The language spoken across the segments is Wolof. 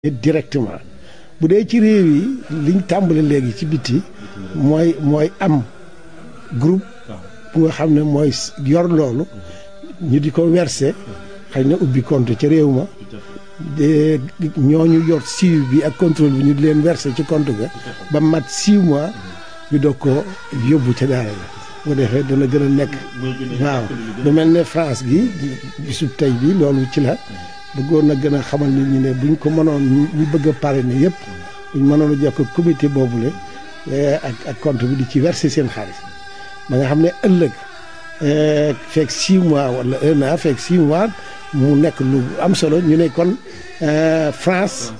directement bu dee ci réew yi liñ tàmbali léegi ci biti mooy am groupe bu nga xam ne mooy yor loolu ñu di ko verser xëy na ubbi compte ca réew ma de ñooñu yor suivi bi ak contrôle bi ñu di leen verser ci compte ga ba mat 6 mois ñu doog ko yóbbu ca daara la bu defee dana gën a nekk waaw lu mel ne France gi bisub tey bi loolu ci la bëggoon na gën a xamal nit ñi ne buñ ko mënoon ñu bëgg a parrainer yëpp buñ mënoon a jokk comité boobule ak compte bi di ci verser seen xaalis ba nga xam ne ëllëg fekk 6 mois wala 1 an fekk 6 mois mu nekk lu am solo ñu ne kon France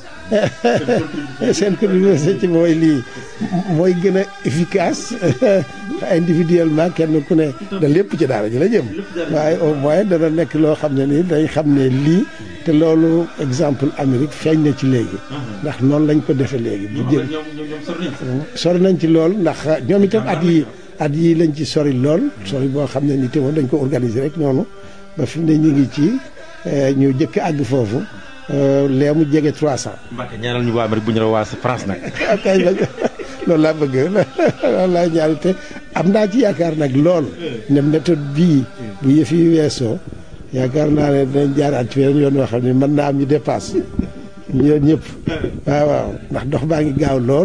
seen contribution ci mooy lii mooy gën a efficace individuellement kenn ku ne da lépp ci daara ji la jëm waaye au moins dana nekk loo xam ne ni dañ xam ne lii te loolu exemple Amérique feeñ na ci léegi ndax noonu lañ ko defee léegi bu jëm sori nañ ci lool ndax ñoom itam at yi lañ ci sori lool sori boo xam ne ni te moom dañ ko organiser rek noonu ba fi mu ne ñu ngi ci ñu jëkk àgg foofu lee mu jege 300. Mbacke ñaanal ñu waa Amérique bu ñu la waa France nag. kay loolu laa bëgg loolu laa ñaan te am naa ci yaakaar nag lool ne méthode bii bu yëf yi weesoo yaakaar naa ne dinañ jaaraat ci weneen yoon yoo xam ne mën naa am ñu dépasse ñoom ñëpp waaw ndax dox baa ngi gaaw lool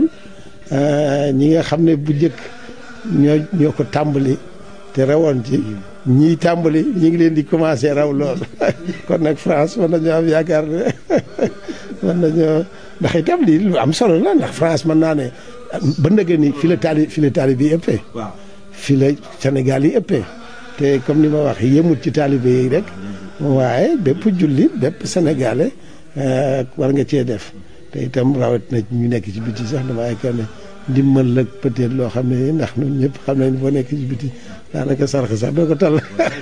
ñi nga xam ne bu njëkk ñoo ko tàmbali te rawoon ci ñii tàmbali ñi ngi leen di commencé raw lool kon nag France mën nañoo am yaakaar ne mën nañoo ndax itam lii lu am solo la ndax France mën naa ne ba ndëgë ni fi la taalibe yi ëppee fi la Sénégal yi ëppee te comme ni ma wax yemut ci taalibe yi rek waaye bépp jullit bépp sénégalais war nga cee def te itam rawat na ñu nekk ci biti sax dama yaakaar ne ndimbal la peut-être loo xam ne ndax ñun ñëpp xam nañ boo nekk ci biti daanaka sarx sax doo ko tal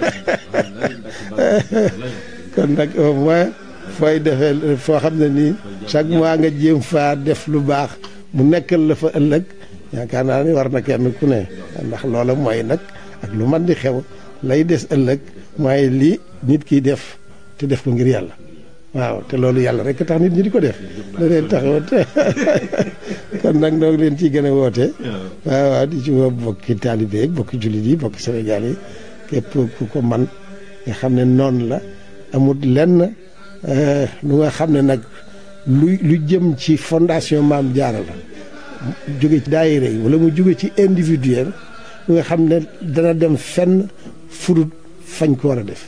kon nag au moins fooy defee foo xam ne nii chaque mois nga jéem faa def lu baax mu nekkal la fa ëllëg yaakaar naa ni war na kenn ku ne ndax loola mooy nag ak lu man di xew lay des ëllëg mooy lii nit kiy def te def ko ngir yàlla waaw te loolu yàlla rek tax nit ñi di ko def da leen taxawat kon nag noo ngi leen ciy gën a woote waaw di ci woo bokki taalibe yi bokki jullit yi bokki Sénégal yi képp ku ko man nga xam ne noonu la amul lenn lu nga xam ne nag lu jëm ci fondation Maam Jaara la jóge ci daayira yi wala mu jóge ci individuel lu nga xam ne dana dem fenn fudut fañ ko war a def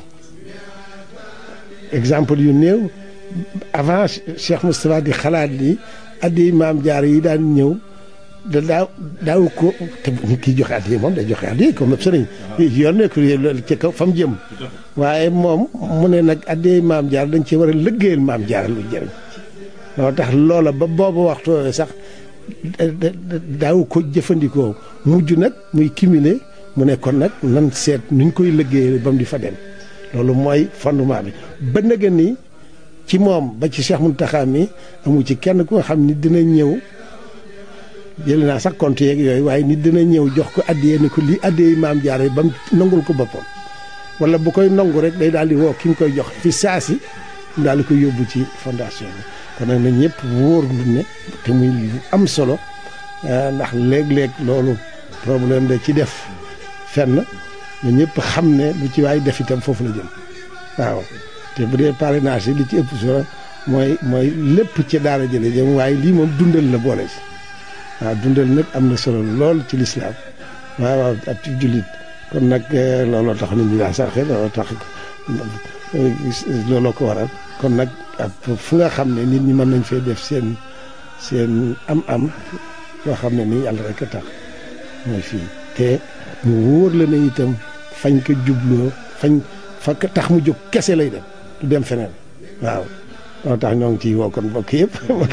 exemple yu néew avant Cheikh Moustapha di xalaat ni addi Maam Jaara yi daan ñëw da daaw ko te nit kiy joxe addi moom day joxe addi comme ab sëriñ yoon nekk ci kaw fa mu jëm waaye moom mu ne nag addi Maam Jaara dañ ci war a liggéeyal Maam Jaara lu jëriñ loolu tax loola ba boobu waxtu sax daaw ko jëfandikoo mujj nag muy cumuler mu ne kon nag nan seet nuñ koy liggéeyal ba mu di fa dem loolu mooy fondement bi ba nga ni ci moom ba ci Cheikh Mountakha mi amu ci kenn ku nga xam ni dina ñëw jël naa sax compte yeeg yooyu waaye nit dina ñëw jox ko addiyee ni ko lii addiyee Maam Jaara ba mu nangul ko boppam wala bu koy nangu rek day daal di woo ki mu koy jox fi saasi mu daal di koy yóbbu ci fondation bi kon nag na ñëpp wóor lu ne te muy lu am solo ndax léeg-léeg loolu problème da ci def fenn na ñëpp xam ne lu ci waay def itam foofu la jëm waaw te bu dee parrainage yi li ci ëpp solo mooy lépp ci daara jële jëm waaye lii moom dundal la boole ci waaw dundal nag am na solo lool ci lislaam waaw ak ci jullit kon nag looloo tax nit ñi daa sarxe looloo tax looloo ko waral kon nag fu nga xam ne nit ñi mën nañ fee def seen am-am yoo xam ne nii yàlla rek a tax mooy fii te mu wóor la ne itam fañ ko jubloo fa tax mu jóg kese lay dem du dem feneen waaw loolu tax ñoo ngi ciy woo kon mbokk yëpp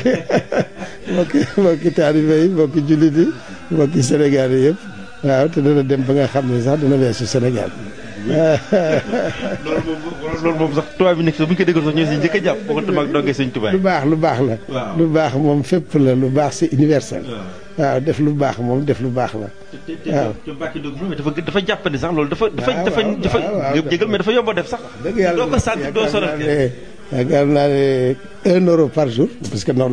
mbokki taalibe yi mbokki jullit yi mbokki Sénégal yi yëpp waaw te dana dem ba nga xam ne sax dana weesu Sénégal loolu moom sax tubaab bi nekk sax bu ñu ko déggoon sax ñoo si njëkk a jàpp boo ko tamaak dongee sëñ tubaab lu baax la lu baax moom fépp la lu baax c'est universel waaw def lu baax moom def lu baax la waaw dafa jàpp ne sax loolu dafa jégal mais dafa yomb a def sax doo ko sant doo sonal yaakaar naa ne 1 euro par jour parce que noonu